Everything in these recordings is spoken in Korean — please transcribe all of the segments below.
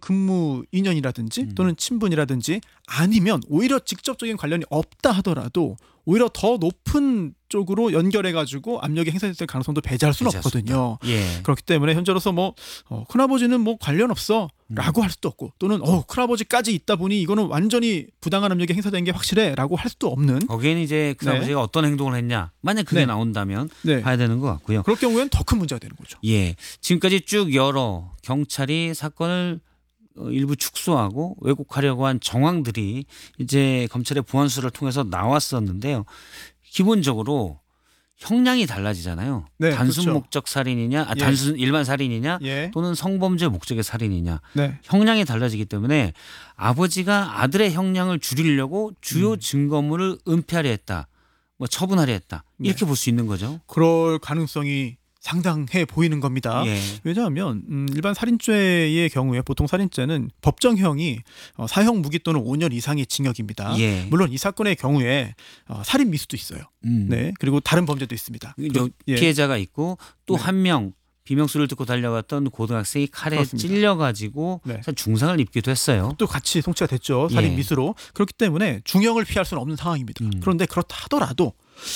근무 인연이라든지 또는 친분이라든지 아니면 오히려 직접적인 관련이 없다 하더라도 오히려 더 높은 쪽으로 연결해가지고 압력이 행사될 가능성도 배제할 수는 없거든요. 예. 그렇기 때문에 현재로서 큰아버지는 관련 없어 라고 할 수도 없고 또는 큰아버지까지 있다 보니 이거는 완전히 부당한 압력이 행사된 게 확실해 라고 할 수도 없는. 거기에는 이제 큰아버지가 어떤 행동을 했냐 만약 그게 나온다면 봐야 되는 것 같고요. 그럴 경우에는 더 큰 문제가 되는 거죠. 예, 지금까지 쭉 여러 경찰이 사건을 일부 축소하고 왜곡하려고 한 정황들이 이제 검찰의 보안수를 통해서 나왔었는데요. 기본적으로 형량이 달라지잖아요. 네, 단순 그렇죠. 목적 살인이냐, 예. 단순 일반 살인이냐, 예. 또는 성범죄 목적의 살인이냐. 네. 형량이 달라지기 때문에 아버지가 아들의 형량을 줄이려고 주요 증거물을 은폐하려 했다, 처분하려 했다 이렇게 볼 수 있는 거죠. 그럴 가능성이 상당해 보이는 겁니다. 예. 왜냐하면 일반 살인죄의 경우에 보통 살인죄는 법정형이 사형 무기 또는 5년 이상의 징역입니다. 예. 물론 이 사건의 경우에 살인 미수도 있어요. 네, 그리고 다른 범죄도 있습니다. 피해자가 있고 또 한 명 비명소리를 듣고 달려갔던 고등학생이 칼에 그렇습니다. 찔려가지고 중상을 입기도 했어요. 또 같이 송치가 됐죠. 살인 미수로. 그렇기 때문에 중형을 피할 수는 없는 상황입니다. 그런데 그렇다 하더라도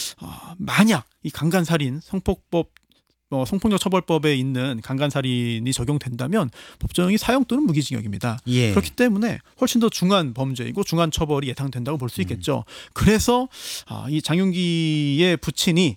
만약 이 강간살인 성폭력 처벌법에 있는 강간살인이 적용된다면 법정이 사형 또는 무기징역입니다. 예. 그렇기 때문에 훨씬 더 중한 범죄이고 중한 처벌이 예상된다고 볼 수 있겠죠. 그래서 이 장윤기의 부친이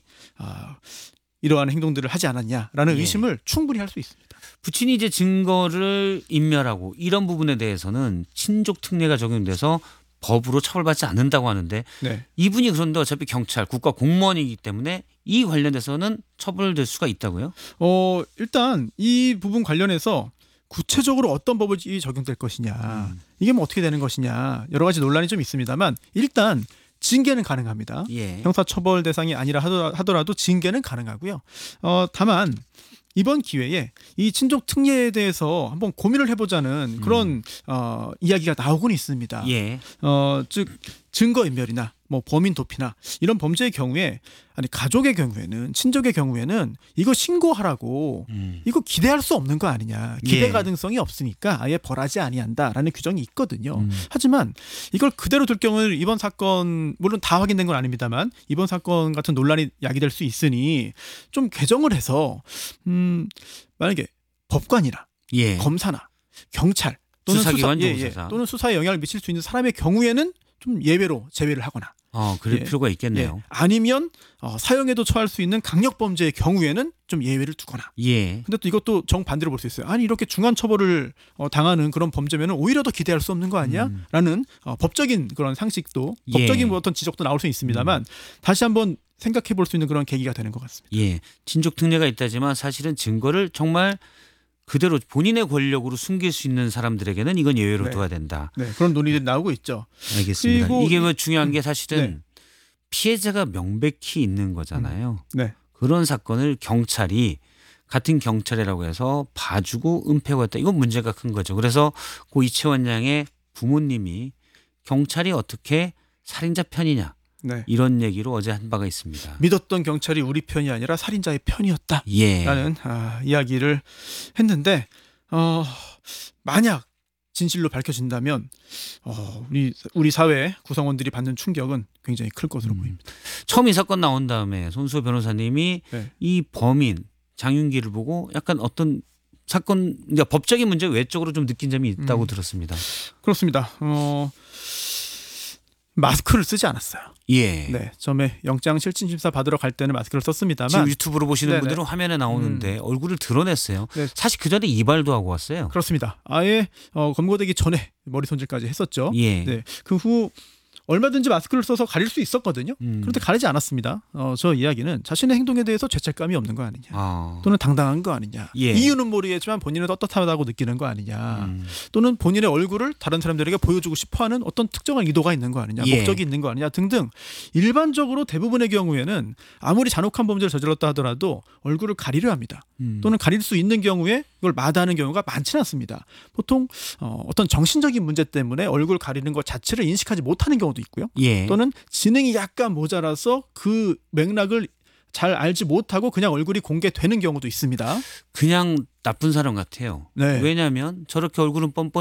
이러한 행동들을 하지 않았냐라는 의심을 충분히 할 수 있습니다. 부친이 이제 증거를 인멸하고 이런 부분에 대해서는 친족 특례가 적용돼서 법으로 처벌받지 않는다고 하는데 이분이 그런데 어차피 경찰 국가 공무원이기 때문에 이 관련돼서는 처벌될 수가 있다고요? 일단 이 부분 관련해서 구체적으로 어떤 법이 적용될 것이냐 이게 어떻게 되는 것이냐 여러 가지 논란이 좀 있습니다만 일단 징계는 가능합니다. 형사처벌 대상이 아니라 하더라도 징계는 가능하고요. 다만 이번 기회에 이 친족 특례에 대해서 한번 고민을 해보자는 그런 이야기가 나오고는 있습니다. 즉 증거인멸이나 범인 도피나 이런 범죄의 경우에 가족의 경우에는 친족의 경우에는 이거 신고하라고 이거 기대할 수 없는 거 아니냐. 기대 가능성이 없으니까 아예 벌하지 아니한다라는 규정이 있거든요. 하지만 이걸 그대로 둘 경우는 이번 사건 물론 다 확인된 건 아닙니다만 이번 사건 같은 논란이 야기될 수 있으니 좀 개정을 해서 만약에 법관이나 검사나 경찰 또는 또는 수사에 영향을 미칠 수 있는 사람의 경우에는 좀 예외로 제외를 하거나 그럴 필요가 있겠네요. 아니면 사형에도 처할 수 있는 강력범죄의 경우에는 좀 예외를 두거나. 근데 또 이것도 정반대로 볼 수 있어요. 아니 이렇게 중한 처벌을 당하는 그런 범죄면은 오히려 더 기대할 수 없는 거 아니야? 라는 법적인 그런 상식도 법적인 어떤 지적도 나올 수 있습니다만 다시 한번 생각해 볼 수 있는 그런 계기가 되는 것 같습니다. 친족 특례가 있다지만 사실은 증거를 정말 그대로 본인의 권력으로 숨길 수 있는 사람들에게는 이건 예외로 둬야 된다. 그런 논의들이 나오고 있죠. 알겠습니다. 이게 중요한 게 사실은 피해자가 명백히 있는 거잖아요. 그런 사건을 경찰이 같은 경찰이라고 해서 봐주고 은폐하고 했다. 이건 문제가 큰 거죠. 그래서 고 이채원 양의 부모님이 경찰이 어떻게 살인자 편이냐. 이런 얘기로 어제 한 바가 있습니다. 믿었던 경찰이 우리 편이 아니라 살인자의 편이었다라는 이야기를 했는데 만약 진실로 밝혀진다면 우리 사회 구성원들이 받는 충격은 굉장히 클 것으로 보입니다. 처음 이 사건 나온 다음에 손수호 변호사님이 이 범인 장윤기를 보고 약간 어떤 사건 법적인 문제 외적으로 좀 느낀 점이 있다고 들었습니다. 그렇습니다. 마스크를 쓰지 않았어요. 처음에 영장 실질 심사 받으러 갈 때는 마스크를 썼습니다만 지금 유튜브로 보시는 분들은 화면에 나오는데 얼굴을 드러냈어요. 사실 그 전에 이발도 하고 왔어요. 그렇습니다. 아예 검거되기 전에 머리 손질까지 했었죠. 그 후 얼마든지 마스크를 써서 가릴 수 있었거든요. 그런데 가리지 않았습니다. 저 이야기는 자신의 행동에 대해서 죄책감이 없는 거 아니냐. 또는 당당한 거 아니냐. 이유는 모르겠지만 본인은 떳떳하다고 느끼는 거 아니냐. 또는 본인의 얼굴을 다른 사람들에게 보여주고 싶어하는 어떤 특정한 의도가 있는 거 아니냐. 목적이 있는 거 아니냐 등등 일반적으로 대부분의 경우에는 아무리 잔혹한 범죄를 저질렀다 하더라도 얼굴을 가리려 합니다. 또는 가릴 수 있는 경우에 이걸 마다하는 경우가 많지는 않습니다. 보통 어떤 정신적인 문제 때문에 얼굴 가리는 것 자체를 인식하지 못하는 경우도 있고요. 또는 지능이 약간 모자라서 그 맥락을 잘 알지 못하고 그냥 얼굴이 공개되는 경우도 있습니다. 그냥 나쁜 사람 같아요. 왜냐하면 저렇게 얼굴은 뻔뻔